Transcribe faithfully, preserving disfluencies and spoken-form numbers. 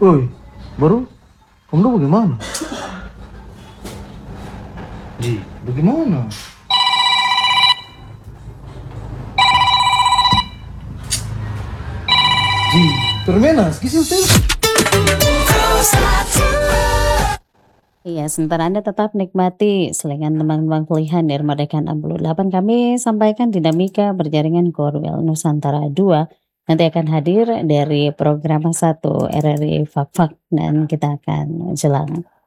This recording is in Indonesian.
Woi, baru kamu tuh bagaimana? Ji, bagaimana? Ji, permenas, gisil tel. Iya, sementara Anda tetap nikmati selingan tembang-tembang pilihan dari Merdeka enam puluh delapan, kami sampaikan dinamika berjaringan Korwil Nusantara dua nanti akan hadir dari program satu R R I Fak Fak dan kita akan jelang